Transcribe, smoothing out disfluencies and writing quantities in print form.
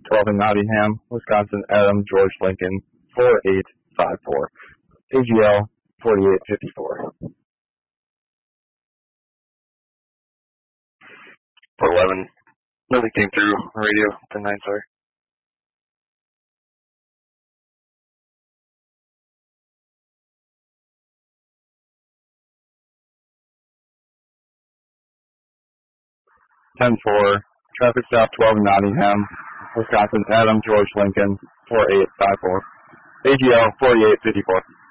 12 in Nottingham, Wisconsin, Adam George Lincoln, 4854. AGL 4854. For 11. Nothing came through on radio. 10-9, sorry. Traffic stop 12 in Nottingham, Wisconsin, Adam George Lincoln, 4854. AGL 4854.